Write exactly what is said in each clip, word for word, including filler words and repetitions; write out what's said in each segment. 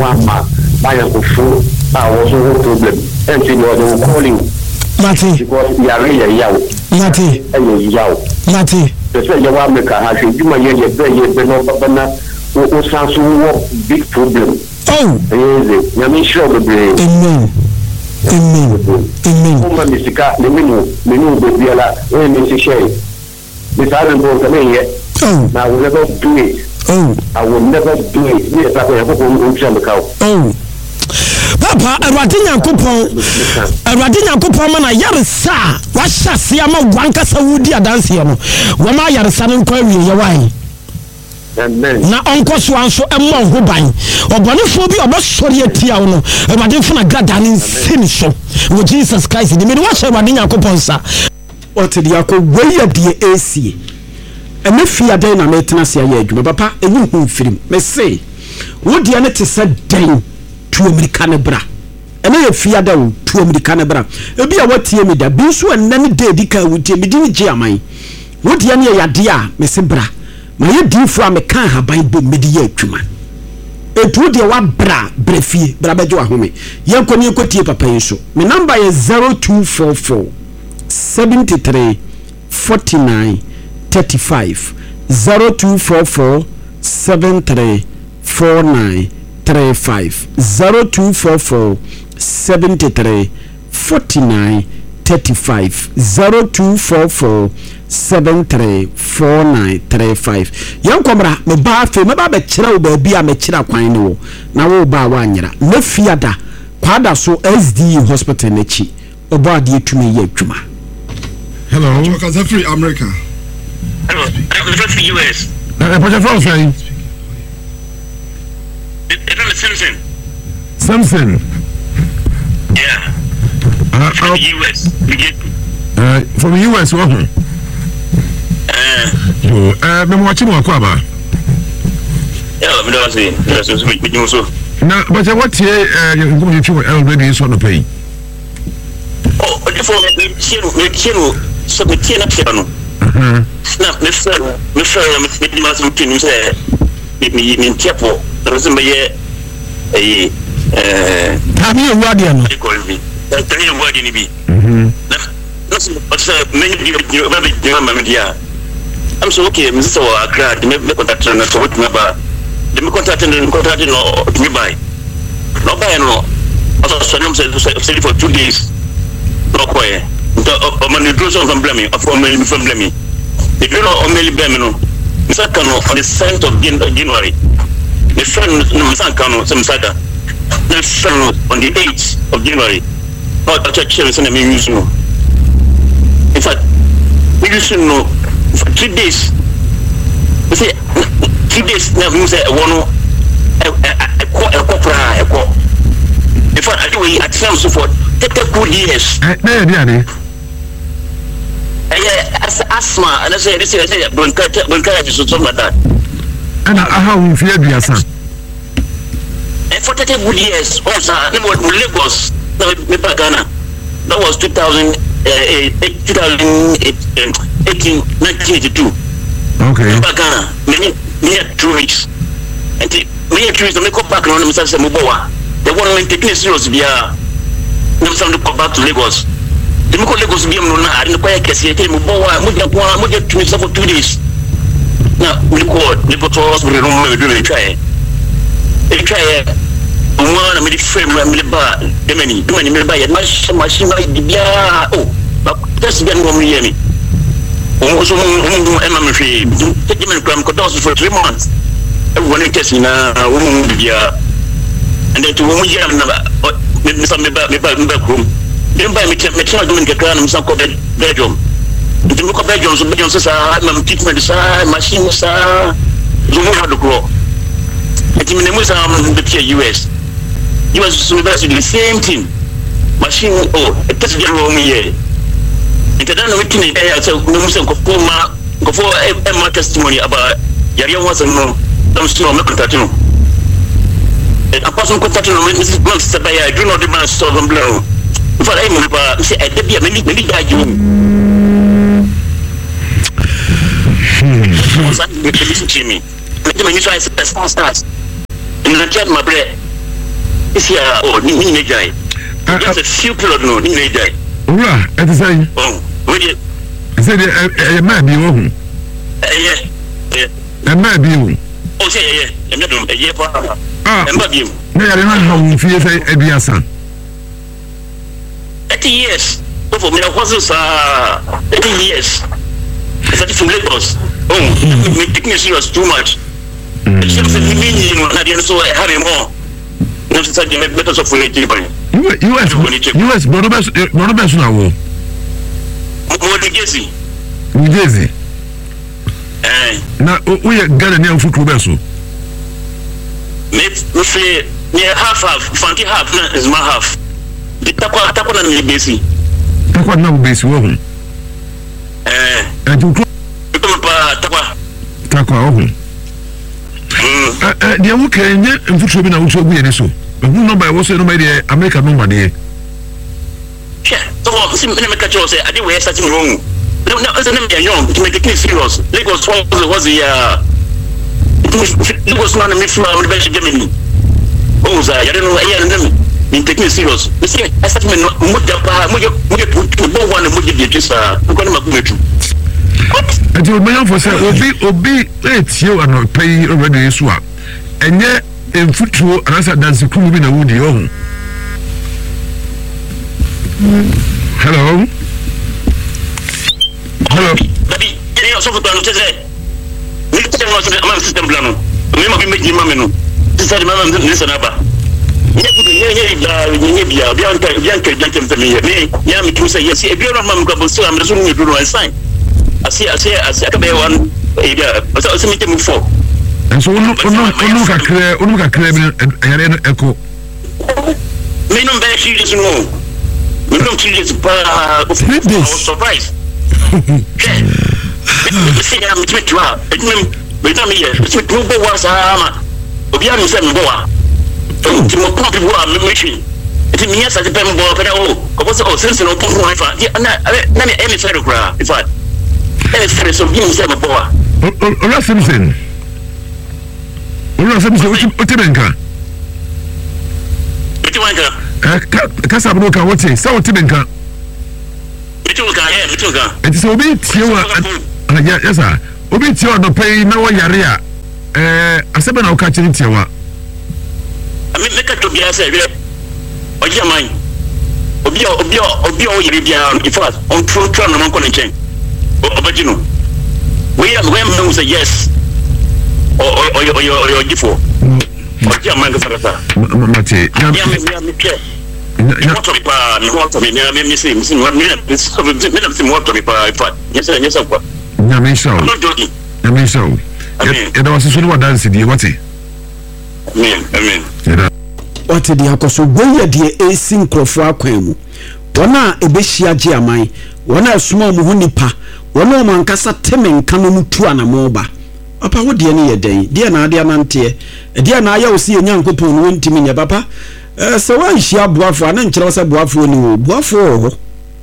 one man by a full I was no problem and they were calling Mati because you are really young Mati and you young Mati the say you want make a happy you may get very no papa who sounds so big problem. Oh yes you mean sure the brain amen amen amen Uma misika le menu menu be biala we me share this I don't go come here. Oh I will never do it. Oh I will never do it. Yes I will go to the cow. Oh Papa, Erwade Nyankopon, Erwade Nyankopon mana yaresa, wa hyase ama wanka sa wudi adanse no. Wo ma yaresa no nkwa wie ye wan. Amen. Na onko so anso emmo ho ban. Obonefo bi obosori atia wo no. Erwade funa grada ni nsini so. Wo Jesus Christ di me wa hye Erwade Nyankopon sa. Ote dia ko weya die esi. Eme fia den na metena se ya adwuma papa enyu hu mfirim. Me say, wo dia ne te se den to America ne bra ene ye fia da wo to America ne bra ebi a watie mi da bi so enane de di ka wutie mi di ni je aman wo de ne ya de a me se bra ma ye di fu a me kan haban bo me di ye atwuma etu de wa bra brefie bra bejo ahome ye ko ni ko tie papa yeso me number is zero two four four seven three four nine three five zero two four four seven three four nine three five zero two four four seventy three forty nine thirty five zero two four four seven three four nine three five. Yan komra me ba fe me ba be kira wo ba bia me kira kwan ne wo na wo ba wa anyira na fiada kwada so S D U hospital na chi oba de etumi ye adwuma. Hello Chokaza free America. Hello I'm from U S. Eh pa from say Simpson. Simpson. Yeah. Uh, from uh, the U S. Uh, from the U S, what? Uh, uh, me watching what kwaba. Yeah, me don't see. Just me me so. Na, but what here uh you go you feel already is on the pay. Oh, before me chino, me chino, so me chino chino. Mhm. Na, me friend, me friend me me mas me chino say me me me tiapo. Resume ye eh eh tabi e wadi ano tabi e wadi ni bi mhm na no so many you ba be ma me dia I'm so okay me so Accra me me contact na so what me ba me contact na contact no me buy no buy no also so no say for two days no koye to o man do so from blame of o man from blame if you know o man blame no me say kan on the seventh of January the friend no san kanu some sada the friend on the eighth of January oh the church is in the use no in fact we used to know for three days we say three days now we say one e e kopra e ko in fact I do we at some so for thirty good years eh eh dia ni eh asthma and I say this is bronchitis bronchitis so something like that. And how we feel biasa. And for thirty good years, also, Lagos, Ghana, that was two thousand eighteen, nineteen eighty-two. Okay. Ghana, many, many two weeks. And many two weeks, they come back on themselves, they want to take it serious, they themselves to come back to Lagos. They make Lagos be no na, I didn't quite get it, Mubawa, Mubawa, Mubawa, two weeks for two days. Now, we call the bottles, we don't do it. Try it. Try it. One, I'm the frame, I'm the bar, the many, the many, the buy machine, machine, oh, but that's the one we hear me. Also, I'm free. Take him and come for three months. Everyone is testing a woman, and then to woman, you have maybe some back room. Then buy me, my child doing the crown, some bedroom. The look of Belgium, Belgium says, I'm teaching the machine, sir. You know how to grow. And in the U S, U S University, the same thing. Machine, oh, it doesn't get wrong here. And I don't know what in the air, so no Muslim Kofoma, Kofo, Emma testimony about Yaria was a no, I'm still not contacting. And a person contacting Missus Monster by I do not demand solve blow. If I am, say, I did be a many, many guy you. Listen to me. Let me try to start. And I get my bread. this year oh ni ni jai just a few period no ni ni jai ura e ti say oh we dey say the e ma bi wo hu eh eh e ma bi wo o say eh eh me do e ye pa ah e ma bi na ya le na ha fi say e bi asan eighty years for me was uh eighty years it's a different Lagos oh me taking serious too much it's just me meaning na dey so I have more no say the better so for it U S U S Borobes Borobes na wo mo de Jersey New Jersey eh na o ye Ghana ni amfuku be so me me say me half half fanti half na is my half the takwa takwa na me besi takwa na besi wo hu eh e tu ko pa takwa takwa wo hu eh eh dia wo kenye amfuku bi na wo so gu ye ni so who number was no by the American number there yeah so see me make sure say I dey we starting wrong no no it's not me young to make it serious Lagos was was the uh Lagos man me from the best Germany oh say I don't know I don't know in taking serious you see I start me mo ja pa mo mo to bo one mo je dey sa ko na makumetu and you may for say obi obi eight you and pay already so enye emfutuo anasa dance kunu bi na wudi oh hello hello baby you so for to say ni tell me say am system plan me ma bi meji ma me no say ma ma ni sana ba ni ku ni ni da ni bia bia nka bia nka bia nka me me ya me tu say yes e bia no ma ko so am so ni do no sign asi asi asi ka be one e bia so so me te mu for and so onu onu onu ka kre onu ka kre bi yare no eko me no be serious no me no serious pa surprise see am me tu a me me ta me ye me tu bo wa sa ma obi a no se me bo wa ti mo pop bi wa me me hwi ti me yasa ti pe mo bo pe da o ko so o sense no pop no fa na na me e me fere kra in fact e fere so bi me se me bo wa o la sense Ora sabe se o te benka. O te benka. Eh ka sabu ka wote, sa o te benka. Bitu ka eh bitu ka. E ti se obi tie wa ya yes sir. Obi tie o do pay na wo yare a eh asebe na o ka chiri tie wa. Ami me ka to bia se we. O je man. Obi obi obi o yire bia in fact on tro tro na man ko nchen. O obajino. We am we am say yes. O o o o o gifo. O ti amanga sarata. Mate. Ya me ya me pie. Ya moto pa, ni moto me na me me se me se me me so me na se moto me pa in fact. Yes yes yes kwa. Ya me so. No joking. Ya me so. Ya da wase so no dance di wate. Amen. Amen. Ya wate di akoso boye di esi nkrofo akwan mu. Wona ebehia gie aman. Wona asuma mu hu nipa. Wona mo ankasa temenka no mutu anamo ba. Papa wo de ne ye den de na ade anante de na aya osi enyankopon no ntimi nya papa eh se wan hia boafo na nkyere wose boafo ni wo boafo ho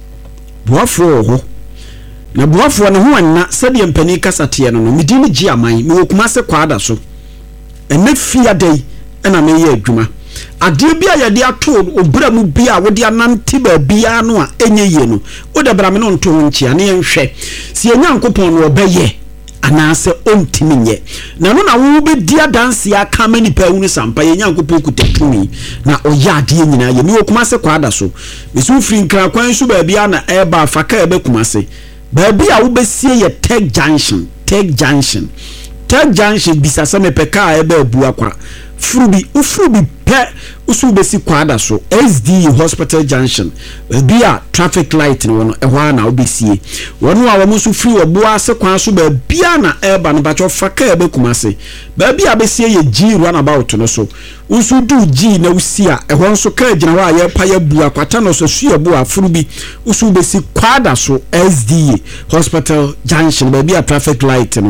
boafo ho na boafo ne ho anna se de mpani kasate no no medi ne gi aman me wokuma se kwada so ene fia dai na me ye adwuma ade bia ye de ato obra mu bia wo de anante ba bia no a enye ye no wo de bra me no nto nchia ne nhwe se enyankopon no obeye anase ontimi nye na no na wo be dia dance ya kama ni pa hu sampa ye nyankopon kutatumi na oyade nyina ye mi okuma se kwada so me su firi nkra kwan so ba bia na eba afaka ebe kuma se ba bia wo be sie ye Tech Junction Tech Junction Tech Junction bisasa me peka ebe abu akwa frubi ufrubi pe usu be si kwada so S D Hospital Junction bia traffic light no no ehwa na obesie wono a wo so free oboa se kwan so ba bia na eba no bacho faka ebe kumase ba bia besie ye G run about no so usu du G na usia ehwo so ka gina wa ye pa ya bu akwata no so su oboa frubi usu be si kwada so S D Hospital Junction ba bia traffic light no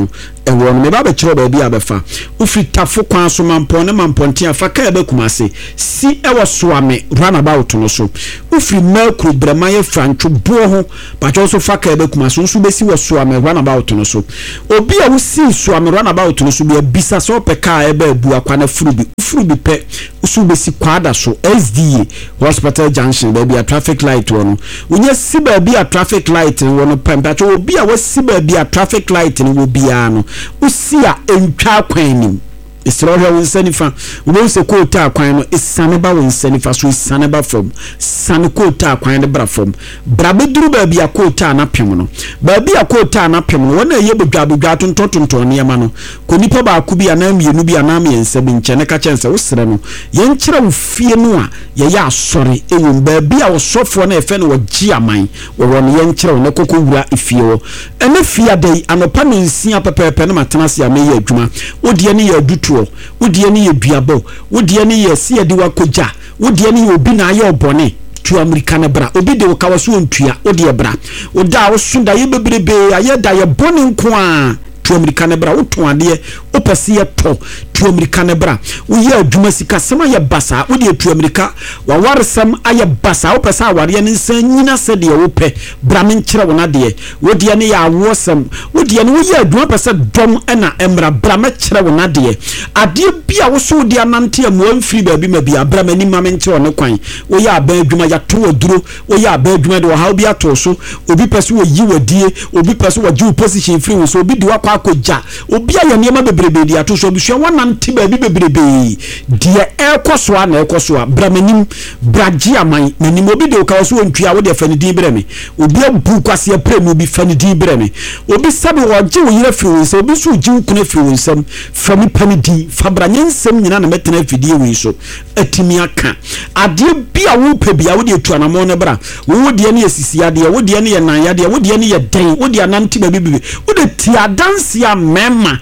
ɛwɔ no me ba be kyerɛ ba bia befa ufri tafo kwan so mampon ne mamponte afa ka ebe kumase si ɛwɔ so ame runabout no so ufri Mercury bremaye francho bo ho ba cho so fa ka ebe kumase nso besi wɔ so ame runabout no so obi a wusi so ame runabout no so bia bisa so pe ka ebe abu akwa na furu bi furu bi pe usu besi kwada so S D A hospital junction ba bia traffic light wono unya si ba bia traffic light wono pem ba cho obi a wasi ba bia traffic light ni wo bia no usi a entwa kwan nim Israel winsanifa wonse kota akwan no esane ba winsanifa so esane ba from sane kota akwan de bra from bra beduru ba bia kota anapem no ba bia kota anapem no wona ye bedwa bedwa tontonton ne ma no ko nipa ba ku bia na mienu bia na me ense bi nche ne ka chense wo sere no ye nkyere wo fie no a ye ya asore ewo ba bia wo sofo na efe no wo gi aman wo no ye nkyere wo ne kokko wura efie wo ene fie adai anopa no nsia pepepe na matena se ameye adwuma wo de ne ye adutu wodie ne ye duabo wodie ne ye se ade wakoja wodie ne ye obi na aye obone tu America na bra obi de wokawaso ontua wodie bra woda wo sunda ye bebrebe aye da ye bone nko a tu America na bra woton ade opese ye to tu America na bra wo ye adwuma sika sema ye basa wodie tu America wa waresem aye basa opese aware ne nsan nyina se de wo pe bra men kire wona de wodie ne ya wosem wodie ne wo ye adwuma pese dom na emra bra me kire wona de ade bia wo so de anante am amfiri ba bi ma bia bra mani ma men kire wona kwan wo ye aba adwuma ya to aduro wo ye aba adwuma de wo ha bia to so obi pese wo yi wadie obi pese wo gi position free wo so obi de wakwa akogya obi aye ne ma bebrebe de ato so bisua wona nti ba bi bebrebe de ekoso a na ekoso a bra manim braji aman manim obi de okaso ontua wo de fanidi breme obi abu kwase premu obi fanidi breme obi sabe wo gye wo yira firi so obi so gye wo kuna firi nsam fami panidi fabra nyensem nyina na metena fidie wi so atimi aka ade bia wo pe bia wo de tuanamo ne bra wo de ne asisi ade wo de ne ye nan ade wo de ne ye den wo de ananti ba bibi wo de ti adanse a mema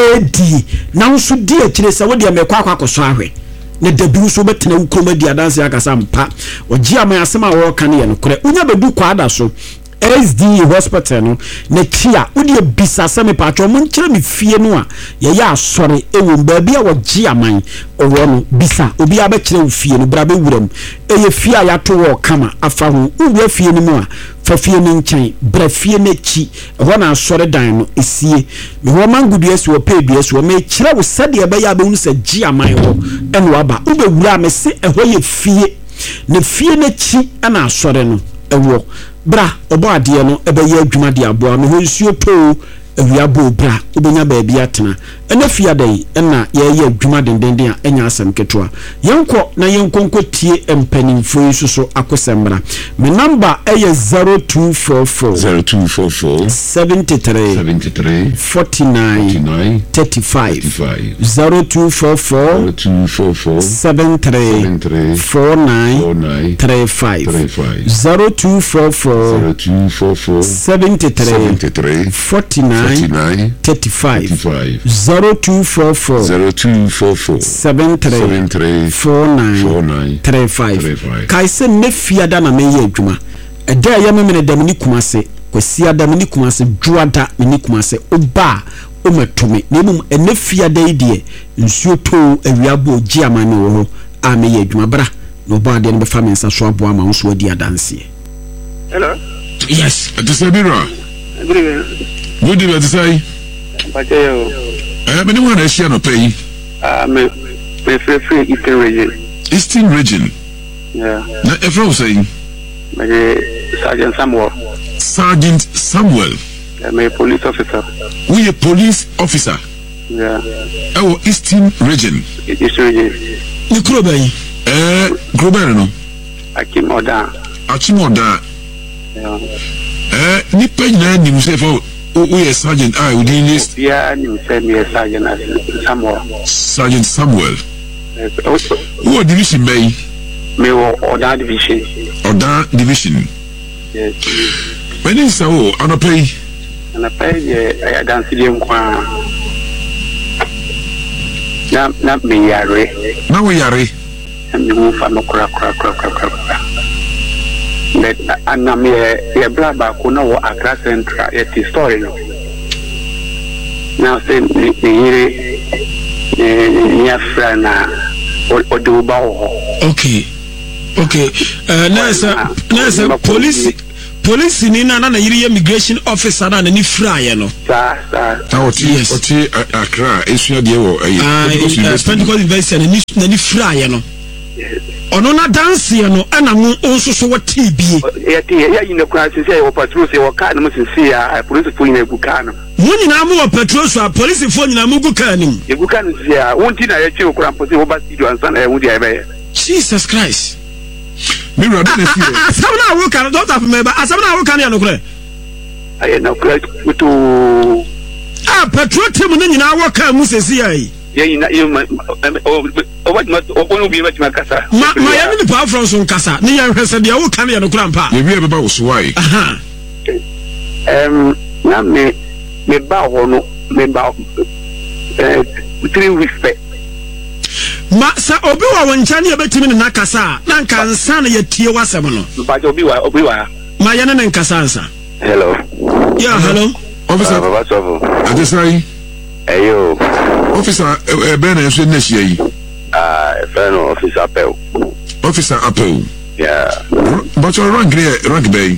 edi na nso di akire se wo de mekwa akwa koso ahwe ne dabi so betena wukroma di adanse akasa mpa ogi aman asema wo kan ye no kore unya bedu kwa ada so S D A hospital no ne tia udi bisa seme patro mo nkire me fie no a ye ya asore ewo ba bia wo gi aman owo no bisa obi abekire wo fie no bra be wuram eye fie a ya to wo kama afa ho uwe fie no mu a fa fie ne nkyɛn bra fie ne chi ho na asore dan no esie me ho mangudu esi wo pe du esi wo me kire wo sade be ya be hu se gi aman ho eno aba ube wura me se eho ye fie ne fie ne chi ana asore no ewo bra obo ade no ebe ye adwuma de aboa me ho nsuo to awiabo bra obenya ba bia tena ena fia dai ena ye ye adwuma dendenden a enya asem keto a yenko na yenkonko tie empanimfo yi so akosembra me number eye zero two four four zero two four four seventy-three seventy-three forty-nine forty-nine thirty-five thirty-five zero two four four zero two four four seventy-three forty-nine thirty-five thirty-five zero two four four zero two four four seventy-three forty-nine forty-nine thirty-five thirty-five zero two four four zero two four four seventy-three forty-nine thirty-five kaise ne fiada na meye adwuma eda ya memene da meni kumase kwasi adam ni kumase juada meni kumase oba o matome na mum ene fiada idie nsuo to awiabo gi amane wo ho a meye adwuma bra no ba de ne be fa mensa so abo ama wo so adi adanse. Hello. Yes, it is Abira. Good evening. Good evening, say. Pachayo. Eh, me no na share no pay. Ah, me me free free Eastern region. Eastern region. Yeah. Na e from saying. Me Sergeant Samuel. Sergeant Samuel. Yeah, me police officer. We a police officer. Yeah. Our Eastern region. Eastern region. Ni kuro bay. Eh, Grober no. Akim Oda. Akim Oda. Yeah. Eh, ni pe na ni mu say for we a sergeant I we dey list. Yeah, ni say me Sergeant Samuel. Sergeant Samuel. Yes. What division bay? Me Oda division. Oda division. Yes. When is so on a pay? And a pay yeah, I dance them kwa. Na na me yare. Na we yare. And me move from kra kra kra kra kra. Let ana me e bra ba ko na wo Accra Central e ti story no Now say the here near Frana or do bow. Okay. Okay. Uh nasa nasa police police ni na na yiri immigration officer na ni fryer no. Sa sa. Na oti oti Accra esua de wo ayi. Pentecost University na ni na ni fryer no. Ono na dance no ana mu onso so wati bie. Ya ti ya yin kwa say o patrol say o ka na mo sinsi ya police fo yin egu ka no. Mu nyina mu o patrol so police fo nyina mu gu ka nim. Egu ka no sia wonti na ya chi o kura mposi wo ba studio ansa na e wudi ebe. Jesus Christ. Me rather than see. Asam na wo kan don't have member. Asam na wo kan ya no kure. Aye na kure to ah patrol team na nyina wo kan mu sesi ai. Yeah, you know, you oh, what not open be much Macassa. My enemy power from some Cassa. Near said the old Canadian grandpa. Maybe about was why. Um, now me, me bow no, me bow uh, three weeks back. Masa Obiwa when Chani about him in Nakasa, Nankan Sana yet Tia Wasamono. But Obiwa, Obiwa. My enemy and Casansa. Hello. Yeah, hello. Officer, what's up? I just say, Ayo. Officer, Ben and Fitness ye. Ah, a friend of Officer Appel. Officer Appel. Yeah. But your rank here, rank bay.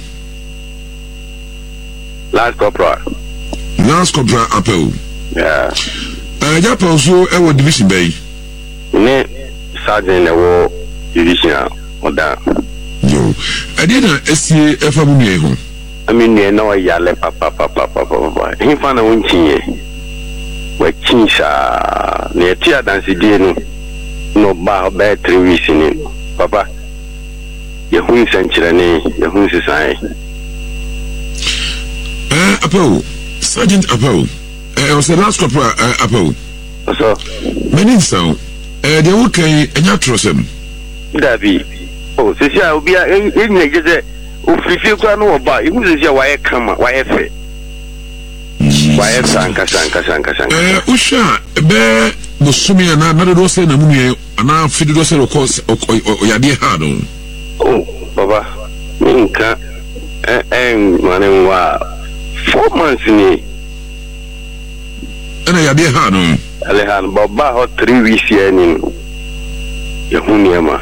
Last Corporal. Last Corporal Appel. Yeah. Uh, Japa also, I would division bay. Ne, Sergeant, the war division or that. Yo, I didn't see a family home. I mean, you know, ya le papa, papa, papa, papa. He found a winching. We chinsha ne tia dansi die no no ba ba three weeks ni papa ye hu senchire ni ye hu sisan eh Appel Sergeant Appel eh was the last corporal uh, Appel so many sound eh they work eh enya trosem dabi oh se sia obi a enye geze o fifi kwa no oba e hu se sia wa ye kama wa ye fe Why sanka sanka sanka sanka eh usha be musumi na na do se na munye ana fidu do se of course oyade ha do oh baba minka eh eh mane wa four months ni ana yade ha do alehan baba ho three weeks ye ni ye huni ama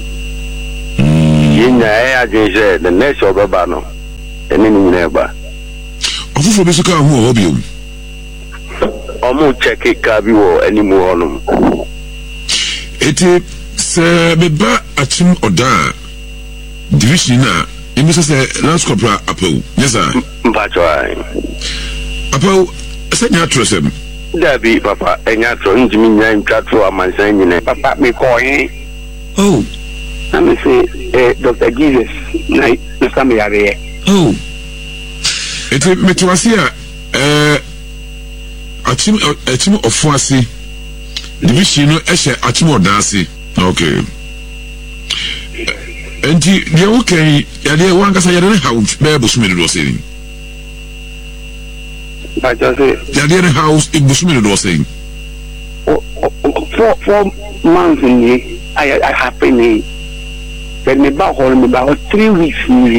yenya eh ajenje the next baba no eni ni neba ofufo be so ka hu obi o omo check ka bi wo animu honum eti se be ba achim oda division na emi se last corporal Appel yes sir mpacho ai Appel se nya trosem dabi papa enya tro njimi nya ntwatro amansan nyine papa me ko yin oh na me say eh Doctor Jesus na na sam yare oh eti metwasi a eh achim achim ofuasi division no ehye achim odase okay enti dia okay ya dia wankasa ya ne house be busumi do say I just say ya dia ne house e busumi do say for for months ni I I happen ni then me ba hol me ba three weeks ni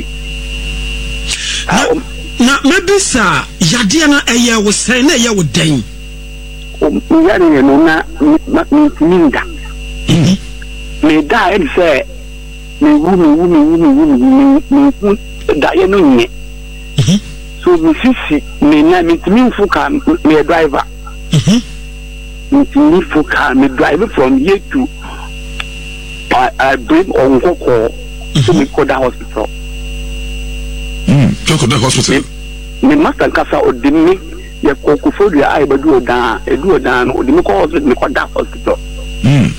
na maybe sir yade na eye wo say na eye wo dan o yare no na minda me da e say me wu me wu me wu me wu me wu da ye no nye so me sisi me na me timi fuka me driver mhm me timi fuka me drive from here to I, I bring on Koko to me Koda hospital. Hmm, Koda hospital. Me master kasa odimi ye Koko for the eye but do down, e do down odimi ko hospital me Koda hospital. Hmm.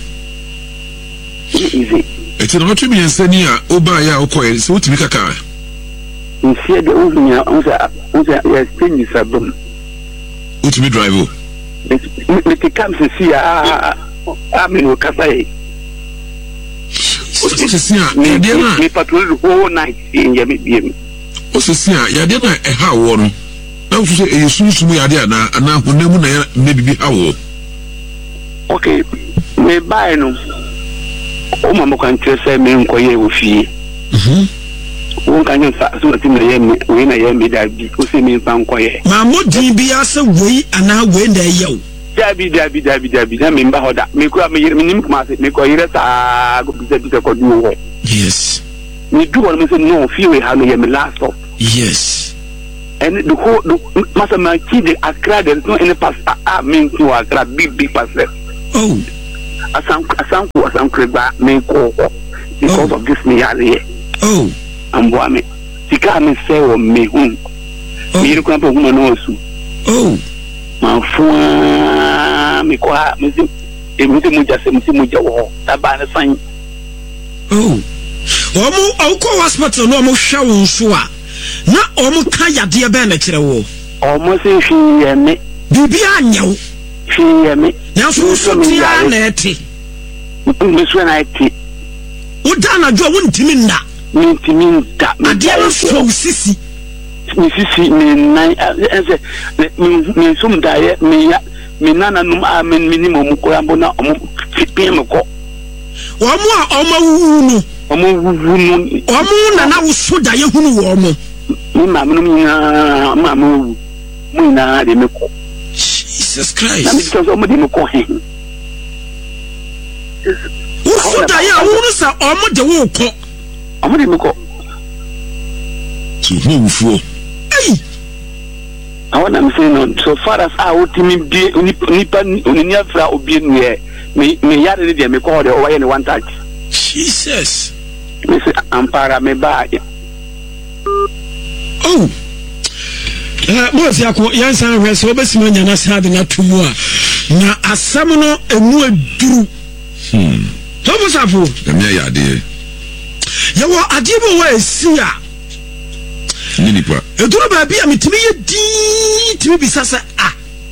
Easy. It's not to be ensani a oba ya okoye so utimi kaka. Nsie de unya unsa unsa ya sting sabum. Utimi drive. Me te kam se si a a me no kasa e. Osisia ya dia na me patrol the whole night in yemi biem. Osisia ya dia na e ha wo no. Na so say e sunsun ya dia na na honam na na bibi ha wo. Okay. Me buy no. O mama kan tell say me nkoye wo fie. Mhm. won kan sa so ti na ye me we na ye me da bi o se me fan koye ma mo din bi ase we ana we na ye o dabi dabi dabi dabi na me mba hoda me ko me me nim kuma se me ko yire sa go bi se bi se ko du wo yes me do what me say no feel we have me last stop yes and the whole the master man key the Accra there is no any pass ah mean to Accra big big pass oh asam asam ko asam kreba me ko because of this me here oh amboa me sika me say o me hu me ko na po hu no su oh ma fua me ko me si e me si mo jase me si mo jawo ta ba na san oh omo awko hospital no mo hwa won so a na omo ka yade be na kire wo omo se hwie me bibi anyew hwie me na so so tia na eti me so na eti o da na jo won timi nda me timi nda ade na so sisi me sisi me nai ense me sum da ye me ya me nana num a me minimum ko ambo na omo pipim ko omo a omo wu no omo wu no omo na na wo so da ye hunu wo omo mi ma me no na ma mo mu na de me ko Jesus Christ na me so omo de me ko he wo so da ye wo no sa omo de wo ko omo de me ko so hu fu hey I want to say no so far as I would me be nipa oni afra obi nu ye me me yare de me ko de o wa ye one touch Jesus me say ampara me ba oh eh mo se akọ yansan hwe so obesima nya na sa de na tumu a na asam no emu aduru hmm to bo safo dem ya yade ye wo ade bo wa esi a ni nipa eduru ba bia metimi ye di timi bisasa ah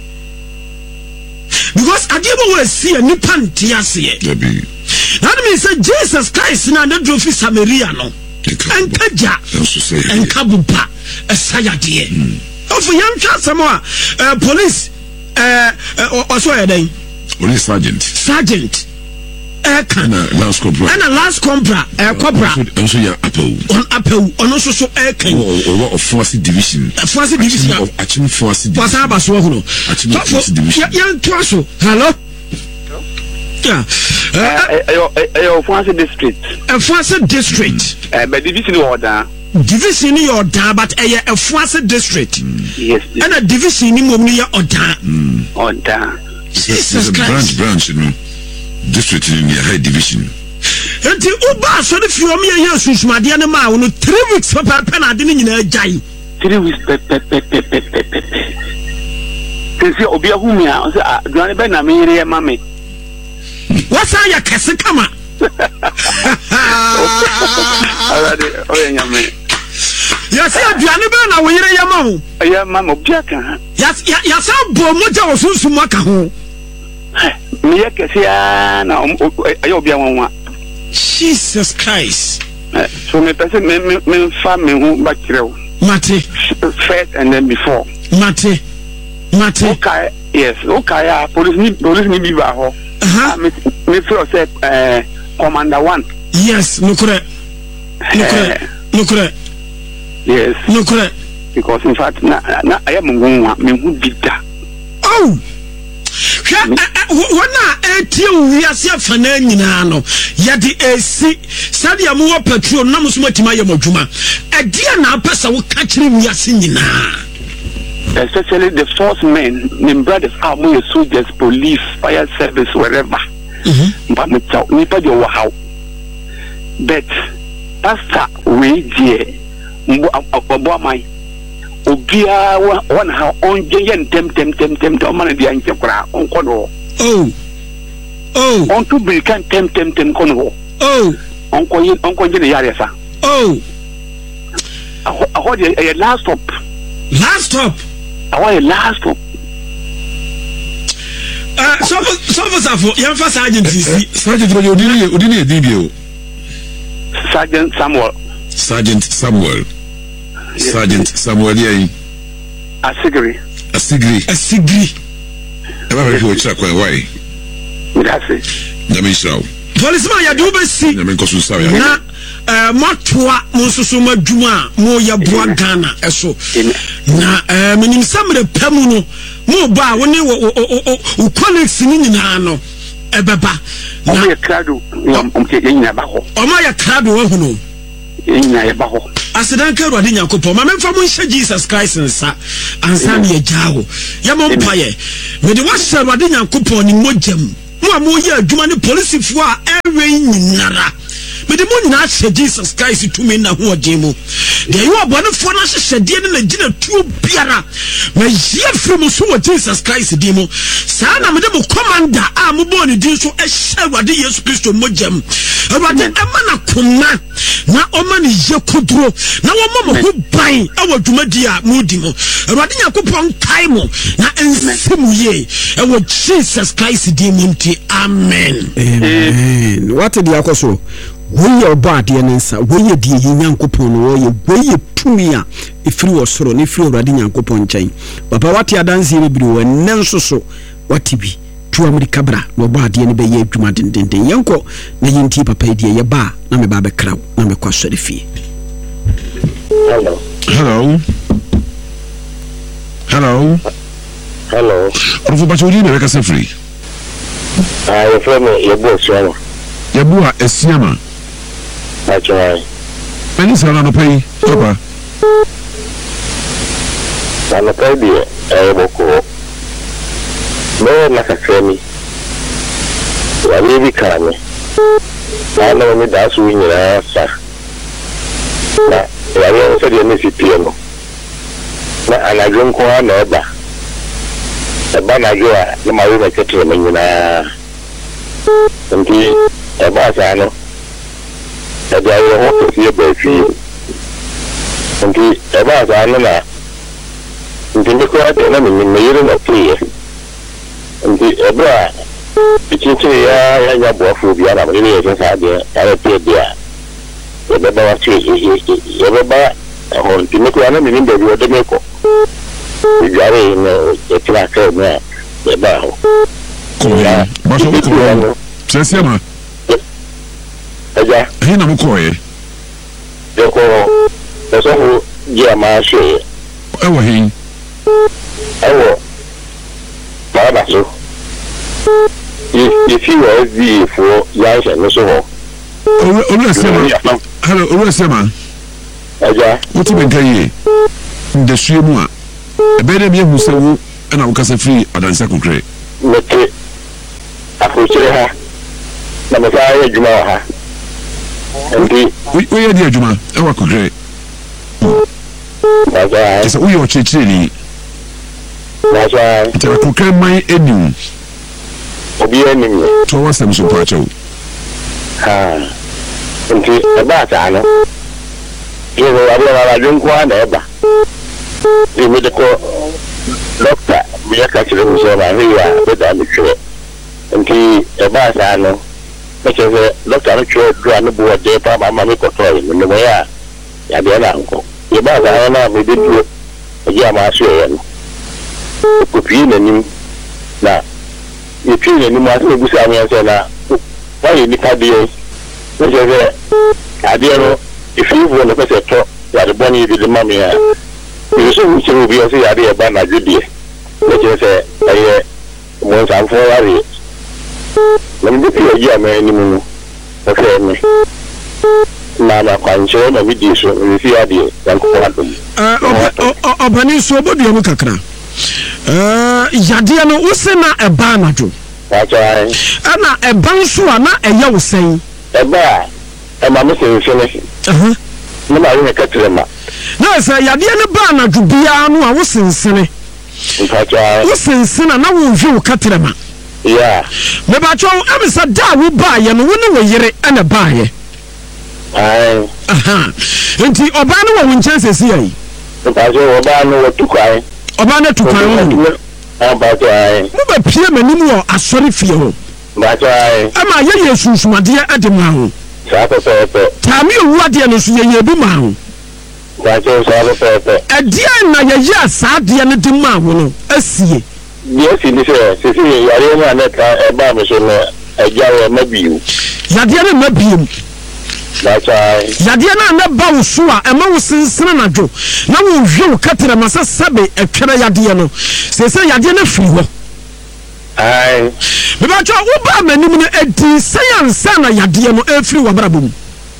because ade bo wa esi a nipa nti ase dabi that means that Jesus Christ na na drofi Samaria no enkaja enkabupa esayade of yam twa samo a police eh oso yeden police sergeant sergeant eh kan last compra and last compra eh compra also ya apple on apple ono so so eh kan of force division force division of achieve force division wasa abaso ho no force division yan twa so hello yeah eh eh eh Force district eh Force district eh but division order division ni order but eh a Force district yes and a division ni mom ni order order Jesus Christ branch branch no district in the high division enti uba so de fiom ye ye susumade ne ma wo three weeks papa pen ade ni nyina jai three weeks pe pe pe pe pe pe pe tesi obi ahumia o se aduane be na me yere ma me wasa ya kese kama already oya nyame ya se aduane be na wo yere ya ma ho ya ma mo bia kan ya ya sa bo moja wo susum aka ho me ya kese ya na ayo bia wonwa Jesus Christ so me person me me fa me hu ba kirew mate first and then before mate mate okay yes okay police ni police ni bi ba ho uh-huh. me me feel say uh, commander one yes no correct no correct no correct yes no correct because in fact na na I am ngunwa me hu bida oh wana etie wiase afana nyina no ya de esi sadia mu wo petrol na muso matima ya madwuma edia na apesa wo ka kire wiase nyina especially the force men the brothers army soldiers police fire service wherever mhm but me tell me pa de wo how but pastor we die mbo abo amai obia one how on yen tem tem tem tem to man dia nche kra on kono oh oh on to be kan tem tem tem kono oh on ko yin on ko je yare sa oh a ho de a last stop last stop a ho last stop ah so so for yan fa sergeant si sergeant mo odini odini edibio Sergeant Samuel Sergeant Samuel yes. Sergeant Samuel yai Asigri Asigri Asigri eba be ho chakwa why that's it na me show policeman ya do be si na eh motoa mo soso madwuma mo ya boa Ghana eso na eh minim samre pamu no mo ba woni wo colleagues ni nyina no ebeba na o ya krado o mte nyina ba ho o ma ya krado wo hunu nyina ya ba ho asidan ka ruade nyakopo ma memfa mo nhye Jesus Christ nsa ansa ne jawo ya mo mpaye me de wahye ruade nyakopo ni mogyam mo amo ya adwuma ne police fo a ewe nyinara me de mo nyina hye Jesus Christ to me na ho odemo de yo abone fo na hye de ne na gina tuo biara me ye frem so wo Jesus Christ demo sa na me de mo commander a mo bo ne din so ehye ruade Yesu Kristo mogyam ruade amana koma na oma ne ye kodro na wo mo ho ban awo dwumadi a mudi mo ruade yakopon kai mo na ensemu ye ewo Jesus Christ demo nti amen amen what did yakoso we your body nsa we ye die nyankopon no we ye we ye tumi a efiri osoro ne firi ruade nyankopon nkyɛn papa wate adanse re biri wɔ nenso so wate bi tu amerika bra no body ne be ye adwuma dendenden yenko na yenti papa die ye ba na me ba be kraw na me kwa sɔre fie. Hello. Hello. Hello. Hello. Prof Bachodi na reka sefri. Ah, you from your boss, Yama. Yabua Esiama. That's right. Many sana no pay, papa. I'm a baby, I will go. No, not a family. I live in Kanye. I know me that's when you're answer. Now, I don't say you miss it, piano. Now, and I don't go on over. The banner, the Marina Catherine, you know. Indeed, a Basano. A diary of the baby. Indeed, a Basano. Indeed, the crowd enemy in the year of clear. Indeed, a bra. The teacher, I have bought for the other areas. I appeared there. The Baba, Yababa, a whole Timothy, in the Demeco. The Gary in the tracker, the Baho. Come on, Sesiama. Aja. Hina mukoye. Yoko, that's all Yama share. Ewa hin. Ewo. Marabaso. If you are the for Yash and so. Olu Sema. Hello, Olu Sema. Aja. What you been kaye? The swimmer. A better be who say who and I will cast a free or than second grade. Mete. Akuchire ha. Na mfaya juma ha. Ndi we we dey juma e wa kugre. Baza. Esa we o chichiri ni. Baza. Ita ko kan mai enim. Obi enim. To wa sam so pacho. Ha. Ndi e ba ta no. Yo wa ba ba jun kwa na e ba. Ni me de ko doctor mi ya ka chire mi so ba ri ya be da mi chire. Ndi e ba ta no. Because the doctor actually drew a number of day, Papa, Mammy, Cotoy, in the way I had uncle. You buy the honor, we did do a Yama Australian. Could be in him now. You feel any more to go and say, now, why you need to be a which is a idea if you want to say, talk, that the bunny did the mummy. You so which will be a idea about my good day. Which is a once I'm for a let me be a year, man. Okay, me. Nana, Pancho, no video, if you are the uh, Obani, so what do you look at? Uh, Yadiano, what's in a banado? That's right. Anna, a bansua, not a young saying. A bar, and my missing finish. Uh huh. No, I will cut them up. No, sir, Yadiana banado, Biano, I was in Senate. That's right. What's in Senate, I will view Catrema. Yeah. Me ba cho am sa da wo ba ye no woni wo yire ana ba ye. Ai. Aha. Enti oba no wo nchanse si ai. Ba jo oba no wo tukai. Oba na tukai wo. Ah ba jo ai. Mo ba pie manim wo asori fie ho. Ba jo ai. Ama ye ye susumade ade ma ho. Sa pe pe pe. Tami owu ade no so ye ye bi ma ho. Ba jo sa pe pe pe. Ade na ye ye asade ne de ma ho no asie. Yes, in this, Cecilia, I don't know that about me, so I got a maybe. yadeɛ no ma biem Bachai. yadeɛ no na ba wo so a ɛma wo sensene na dwo na wo hwe wo katera ma sɛ sɛbe ɛtwɛrɛ yadeɛ no sɛ sɛ yadeɛ no firi hɔ Ai. mebacho wo ba manim no edi sɛ yansa na yadeɛ no ɛfiri wabrabɔ mu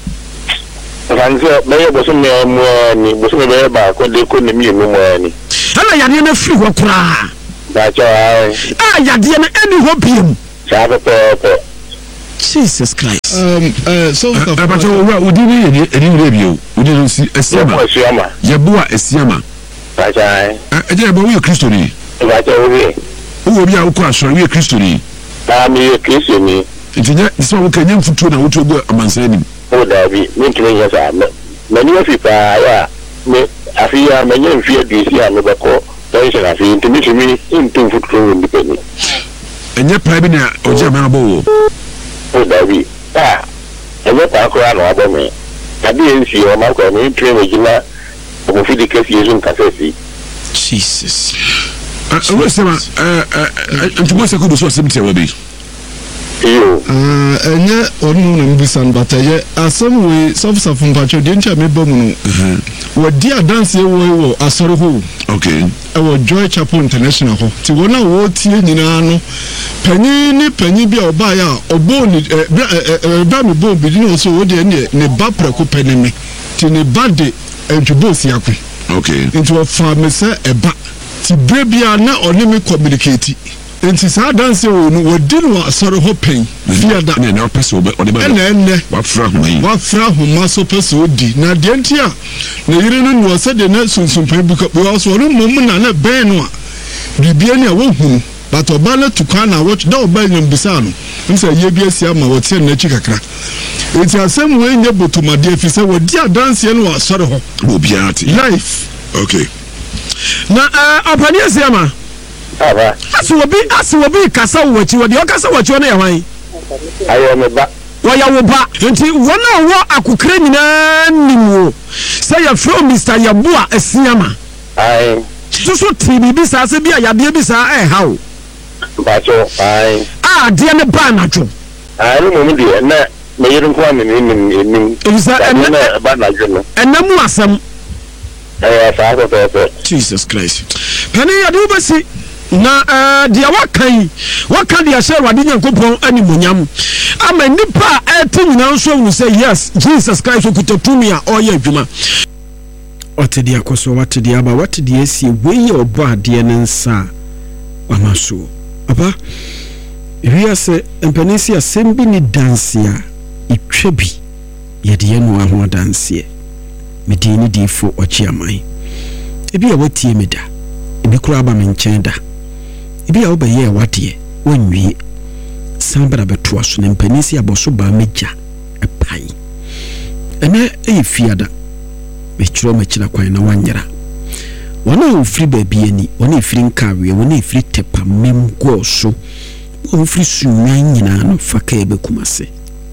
Ranzo bɛyɛ boso me mu ani boso me bɛyɛ ba ko de ko ne mi mu ani ɛna yadeɛ no firi hɔ koraa Bachai. a yadeɛ no ɛni hɔ biem Sa pe pe Jesus Christ. Um, uh, so, but we didn't hear any review. We didn't see a Siama. Yabua a Siama. Bachai. I did about your Christian. Bachai. Who will be our question? We are Christian. I'm a Christian. It's all can you put on what you go among saying. Oh, Davy, make me as I know. Many of people are, I feel many of you this year, never call. There is a thing to meet me into foot room independent. And your private or German. Oh, Davy. Ah, and what I cry about me. I didn't see your mouth on train regular of the case using Cassesi. Jesus. Uh, and to what's a good source of be. You. Uh, and yet, or no, and Bisan, but I yet, as some way, some from Pacho, didn't you? Me bomu. What dear dance your way, I saw who. Okay. Our Joy Chapel International. To one of what you know, Penny, Penny be or buy out, or bone, a brammy bone, but you know, so what they need, ne bapra penny, to ne body, and to both yaku. Okay. Into a pharmacy, a bat. To baby are not or let me communicate. And since I dance, we didn't want sort of hoping. Fear that no person, but on the and then what from me? What from who muscle person would be. Now, the entire the Iranian was said the next one, some because we also one moment and a Benua. Bibiania won't, but Obana to Kana watch down by them Bisano. And say, Yes, Yama, what's in the Chicacra. It's the same way able to my dear if you say, well, dear dancing was sort of life. Okay. Now, uh, Apania Siama. As will be, as will be, Cassa, what you were the Ocasa, what you are. I am a back. Why you were back until one hour I could claim in say a from Mister Yabua, a Siama. I just what T V bisa, Sabia, Yabisa, eh, how? Bacho, I Ah, dear Banacho. I don't know, dear, may you come in Is that a bad journal? And no more some. Jesus Christ. Penny, I do see. Na eh dia wakan wakan dia share wade nyankopon animonyam ama nipa eti nyina nso unu say yes Jesus Christ okutatumi a oye adwuma wate dia koso wate dia ba wate dia esi weye obo ade ne nsa amaso aba ria se empanisi asembi ni dance a itwebi ye de no aho dance medini difo ochiaman ebi a watie meda ebi kura ba menchen da ebi a obeye wate wanwie sambara beto aso ne mpanisi aboso ba meja epai ene e fiada me chiro me chira kwan na wanyera wana ofiri ba bi ani wana efiri nkawe wana efiri tepa mem go so wana ofiri sunwan nyina no faka ebe kumase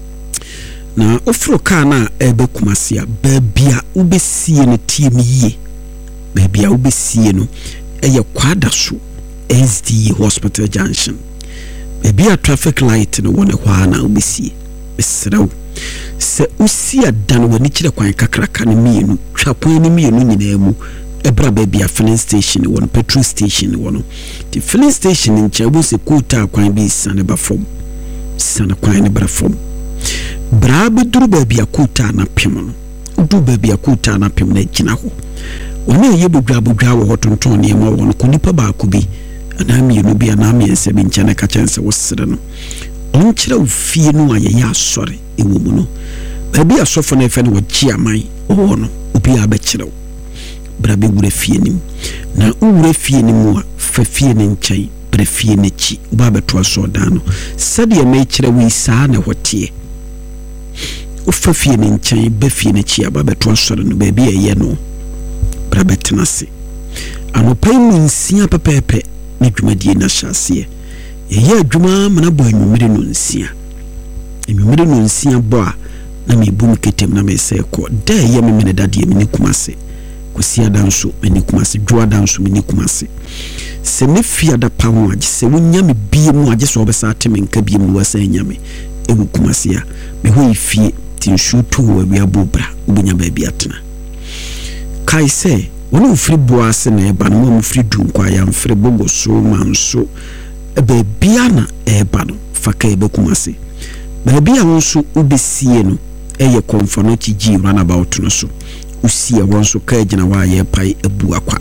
na ofro ka na ebe kumase a ba bia ubesie ne tie mi yie ba bia ubesie no eye kwada so S D Hospital Junction. Maybe a traffic light no one a na ubesie. Besraw. Se usia dan wani chira kwan kakraka ne mienu, twapon ne mienu nyina mu. Ebra baby a filling station one petrol station one. The filling station in Chabu se kuta kwan bi sane ba fom. Sana kwan ne bra fom. Bra be duru baby a kuta na pem no. Du baby a kuta na pem na gina ho. Wona ye bodwa bodwa wo hotonton ne ma won ko nipa ba ko bi anami no bi anami ense bi nchane ka chense wo sere no onkyere ofie no aye ya asore ewo mu no baby asofo na efe no wagi aman wo no obi abekere wo bra be wure fie nim na wure fie nim a fa fie ne nkyɛn bra fie ne chi oba beto aso da no sade e me kyere wi saa na hotie o fa fie ne nkyɛn ba fie ne chi aba beto aso no baby eye no bra betenase anopai nsia pepepe ne dwumadie na hyase ye adwuma mana bo anwumere no nsia anwumere no nsia bo a na me bu mketem na me se ko da ye me me dadie me ne kumase kosia danso me ne kumase dwa danso me ne kumase se me fia da pa ho age se wonya me bie mu age so obesa ateme nka bie mu wasa nya me ewu Kumasi a me ho ifie tinsu to wa bia bobra ubenya ba bia tena kai se wona ufiri boase na eba no mo firi dunkwa ya mfiri bogo so manso ebe bia na eba no faka ebe Kumasi ba bia wonso ubesie no eye konfono chiji runabout no so usie wonso ka gina wa ye pai ebu akwa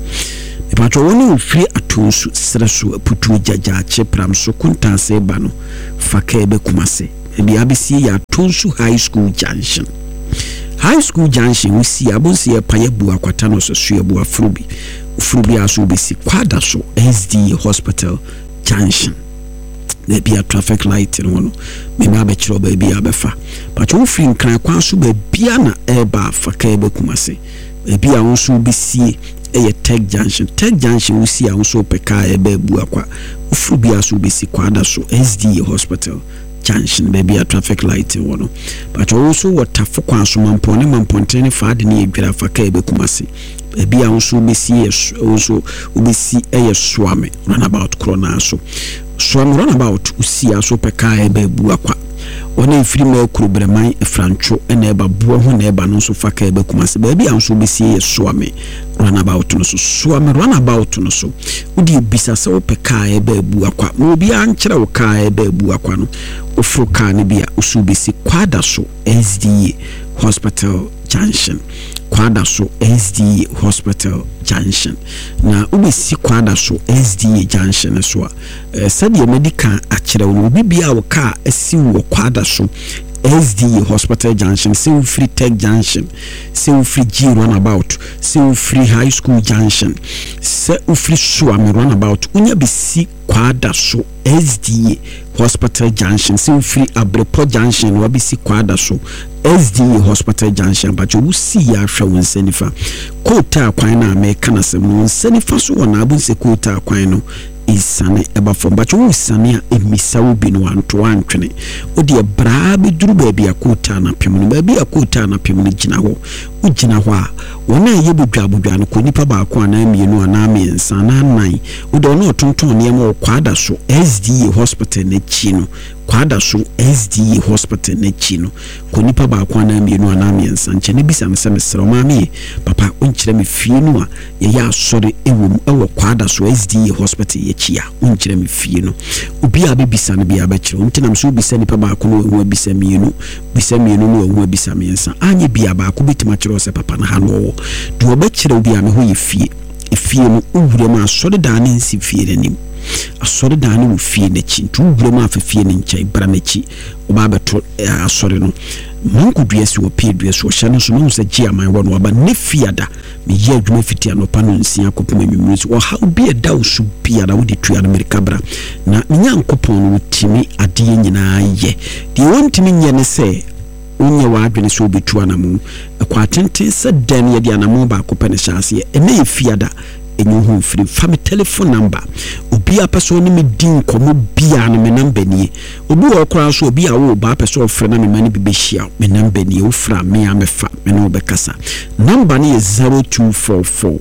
e pa to wona ufiri atonsu sreso aputu jaja che pram so kuntanse eba no faka ebe Kumasi ebi abisi ya atonsu high school junction high school junction usi abonsi ya paye bu akwata no so so bu afrubi ufrubi aso besi kwada so S D hospital junction there be a traffic light no no me ba be kiro ba bi abefa but wo free nkran kwa so ba bia na eba faka ebe Kumasi e bia won so besi e tech junction tech junction usi a won so peka ebe bu akwa ufrubi aso besi kwada so S D hospital junction baby a traffic light wono but also water for kwanso mampone mamponte ne faade ne edwira faka ebe Kumasi baby a also be see also ubisi eye swame runabout corona so swame runabout usi aso peka ebe bu akwa ona ifiri ma kurubreman efrancho ene eba buo ho na eba no so faka ebe Kumasi baby a also be see swame runabout no so swame runabout no so udi bisa se opeka ebe bu akwa mo bi ankyere wo ka ebe bu akwa no ofro ka ne bia usubisi kwada so S D hospital junction kwada so S D hospital junction na ubisi kwada so S D junction so a sadia medical akyere wo bi bia wo ka asi wo kwada so S D hospital junction say free tech junction say free G runabout say free high school junction say free Swami runabout unya bisi kwada so S D hospital junction say free Abrepo junction wa bisi kwada so S D hospital junction but you see ya hwa won senifa kota kwan na me kana sem no senifa so wona abun se kota kwan no isane eba from but you isane a emisa obi no anto antwene odi e bra be duru ba bia kota na pem no ba bia kota na pem no gina ho ugina ho a wona ye bodwa bodwa no ko nipa ba ko na mienu ana mensa na nan odi ono otonton ne ma kwada so S D hospital na chi no kwada so S D hospital na chi no ko nipa ba ko na mienu ana mensa nche ne bisa me se mesro ma me papa onkyere me fie no a ye ya asore ewo ewo kwada so S D hospital ye chia onkyere me fie no obi a be bisa ne bia ba kyere ontina so bisa nipa ba ko no wo bisa mienu bisa mienu no wo bisa mensa anye bia ba ko bitima kyere se papa na ha no do ba kyere obi a me ho ye fie efie no owure ma asore da ne nsi fie renim asore da ne wo fie na chi ntu owure ma afefie ne nkyai bra na chi oba beto asore no manku duesi wo pe duesi wo hyano so no se gia man wo no aba ne fiada me ye adwuma fiti anopa no nsia kopoma mimrusi wo how be a daw so bia da wo di tua America bra na nyankopon no timi ade nyina ye di wontimi nye ne se onye wa adwene so betua na mu kwa tenten se den ye dia na mu ba kopene hyase ene ye fiada enyu hu free family telephone number obi a person ni me din komo bia na me number ni obi wo kora so obi a wo ba person ofre na me mani bi be hia me number ni ofra me amefa me no be kasa number ni is zero two four four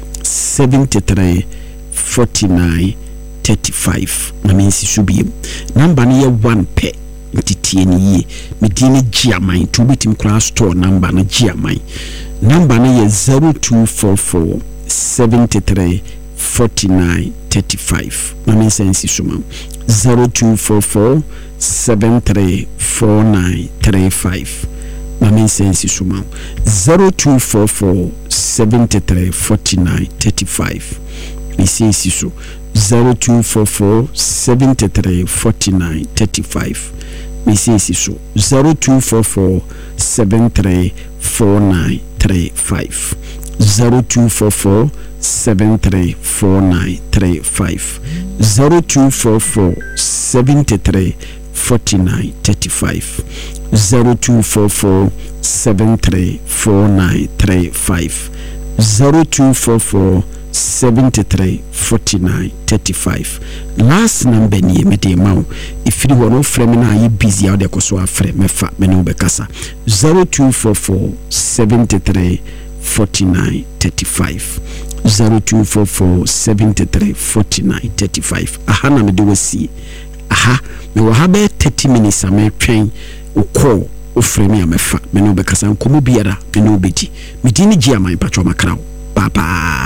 seven three four nine three five na me nsi subiem number ni ye one pe ntitie ni ye me din giaman to bitim kora store number na giaman number ni ye zero two four four seven three four nine three five na me sensi suma zero two four four seven three four nine three five na me sensi suma zero two four four seven three four nine three five me sensi so zero two four four seven three four nine three five me sensi so zero two four four seven three four nine three five zero two four four seven three four nine three five zero two four four seven three four nine three five zero two four four seven three four nine three five zero two four four seven three four nine three five last number ni me de mawo if you want to frame na you busy out there ko so afre me fa me no be kasa zero two four four seven three four nine three five zero two four four seven three four nine three five ahana me de wasi ha me wɔ ha bɛ thirty minutes a me twɛn o call o frɛ me a mefa me no be kasa nkomo biara me no beti me di ni G M I patro makraw bye bye.